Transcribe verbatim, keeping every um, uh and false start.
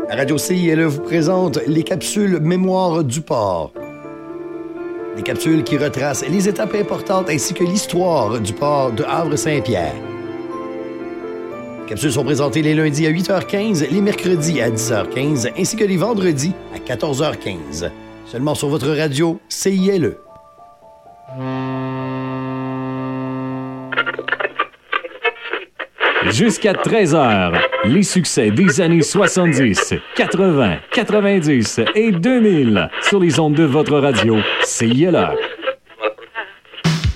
La radio C I L E vous présente les capsules Mémoire du port. Des capsules qui retracent les étapes importantes ainsi que l'histoire du port de Havre-Saint-Pierre. Les capsules sont présentées les lundis à huit heures quinze, les mercredis à dix heures quinze ainsi que les vendredis à quatorze heures quinze. Seulement sur votre radio C I L E. Jusqu'à treize heures, les succès des années soixante-dix, quatre-vingts, quatre-vingt-dix et deux mille sur les ondes de votre radio C I L E.